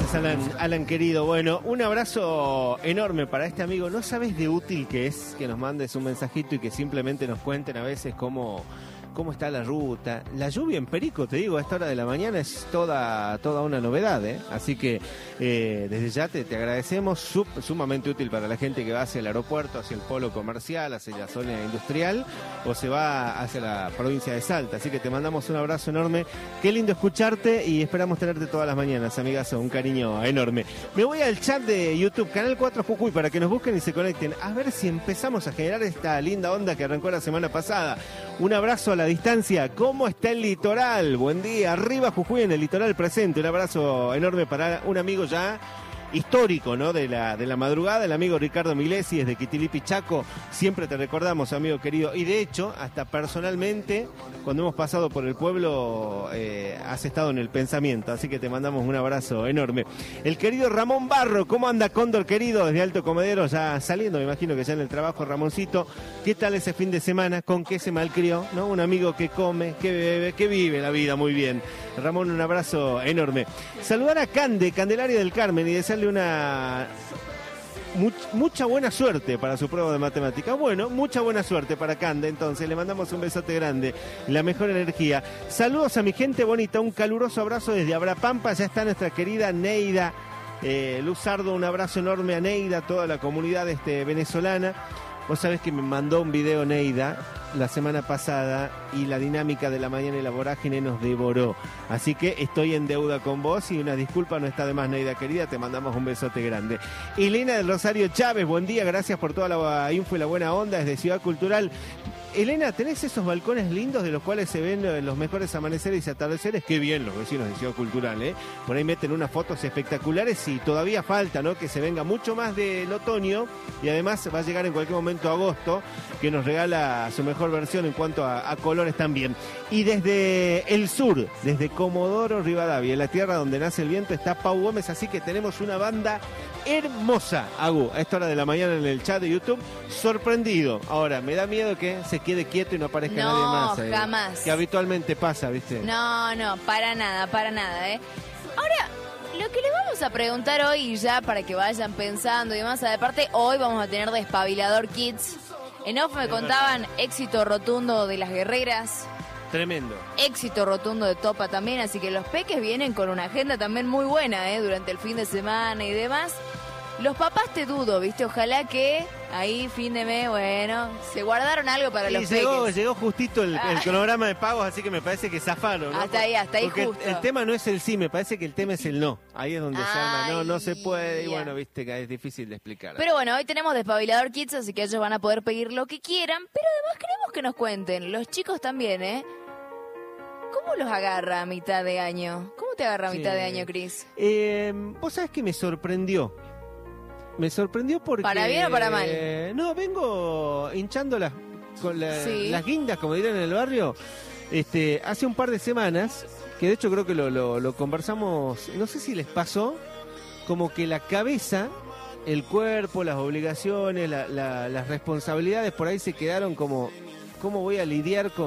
Gracias, Alan querido. Bueno, un abrazo enorme para este amigo. No sabes de útil que es que nos mandes un mensajito y que simplemente nos cuenten a veces cómo está la ruta. La lluvia en Perico, te digo, a esta hora de la mañana es toda una novedad, ¿eh? Así que desde ya te agradecemos, sumamente útil para la gente que va hacia el aeropuerto, hacia el polo comercial, hacia la zona industrial o se va hacia la provincia de Salta. Así que te mandamos un abrazo enorme. Qué lindo escucharte y esperamos tenerte todas las mañanas, amigazo. Un cariño enorme. Me voy al chat de YouTube, Canal 4 Jujuy, para que nos busquen y se conecten. A ver si empezamos a generar esta linda onda que arrancó la semana pasada. Un abrazo a la distancia. ¿Cómo está el litoral? Buen día. Arriba Jujuy, en el litoral presente. Un abrazo enorme para un amigo ya histórico, ¿no? De la madrugada, el amigo Ricardo Milesi desde Quitilipi, Chaco. Siempre te recordamos, amigo querido. Y de hecho, hasta personalmente, cuando hemos pasado por el pueblo, has estado en el pensamiento. Así que te mandamos un abrazo enorme. El querido Ramón Barro, ¿cómo anda, Cóndor querido? Desde Alto Comedero, ya saliendo, me imagino que ya en el trabajo, Ramoncito. ¿Qué tal ese fin de semana? ¿Con qué se malcrió? ¿No? Un amigo que come, que bebe, que vive la vida muy bien. Ramón, un abrazo enorme. Saludar a Candelaria del Carmen y desearle mucha buena suerte para su prueba de matemática. Bueno, mucha buena suerte para Cande, entonces le mandamos un besote grande, la mejor energía. Saludos a mi gente bonita, un caluroso abrazo desde Abrapampa. Ya está nuestra querida Neida Luzardo, un abrazo enorme a Neida, toda la comunidad venezolana. Vos sabés que me mandó un video Neida la semana pasada y la dinámica de la mañana y la vorágine nos devoró. Así que estoy en deuda con vos y una disculpa no está de más, Neida querida, te mandamos un besote grande. Elena del Rosario Chávez, buen día, gracias por toda la info y la buena onda desde Ciudad Cultural. Elena, ¿tenés esos balcones lindos de los cuales se ven los mejores amaneceres y atardeceres? Qué bien los vecinos de Ciudad Cultural, ¿eh? Por ahí meten unas fotos espectaculares y todavía falta, ¿no? Que se venga mucho más del otoño y además va a llegar en cualquier momento agosto, que nos regala su mejor versión en cuanto a colores también. Y desde el sur, desde Comodoro Rivadavia, en la tierra donde nace el viento, está Pau Gómez, así que tenemos una banda hermosa, Agu, a esta hora de la mañana en el chat de YouTube, sorprendido. Ahora, me da miedo que se quede quieto y no aparezca nadie más. No, jamás. Que habitualmente pasa, ¿viste? No, para nada, ¿eh? Ahora, lo que les vamos a preguntar hoy, ya para que vayan pensando y demás, aparte, hoy vamos a tener Despabilador Kids. En off me contaban éxito rotundo de las guerreras. Tremendo. Éxito rotundo de Topa también, así que los peques vienen con una agenda también muy buena, durante el fin de semana y demás. Los papás te dudo, ¿viste? Ojalá que ahí, fin de mes, bueno, se guardaron algo para los peques. Llegó justito el cronograma de pagos, así que me parece que zafaron, ¿no? Hasta ahí Porque justo. el tema no es el sí, me parece que el tema es el no. Ahí es donde se arma, no se puede, y bueno, viste que es difícil de explicar. Pero bueno, hoy tenemos Despabilador Kids, así que ellos van a poder pedir lo que quieran, pero además queremos que nos cuenten, los chicos también, ¿eh? ¿Cómo los agarra a mitad de año? ¿Cómo te agarra a mitad de año, Cris? Vos sabés que me sorprendió. Me sorprendió porque... ¿Para bien o para mal? No, vengo hinchando las guindas, como dirán en el barrio, hace un par de semanas, que de hecho creo que lo conversamos, no sé si les pasó, como que la cabeza, el cuerpo, las obligaciones, las responsabilidades por ahí se quedaron como, ¿cómo voy a lidiar con